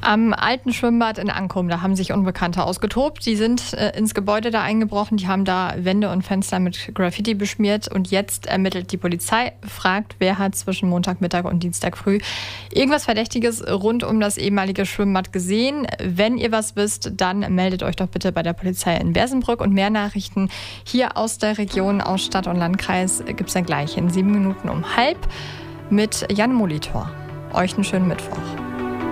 Am alten Schwimmbad in Ankum, da haben sich Unbekannte ausgetobt. Die sind ins Gebäude da eingebrochen, die haben da Wände und Fenster mit Graffiti beschmiert und jetzt ermittelt die Polizei, fragt, wer hat zwischen Montagmittag und Dienstag früh irgendwas Verdächtiges rund um das ehemalige Schwimmbad gesehen. Wenn ihr was wisst, dann meldet euch doch bitte bei der Polizei in Bersenbrück und mehr Nachrichten hier aus der Region, aus Stadt und Landkreis gibt es dann gleich in 7 Minuten um halb mit Jan Molitor. Euch einen schönen Mittwoch.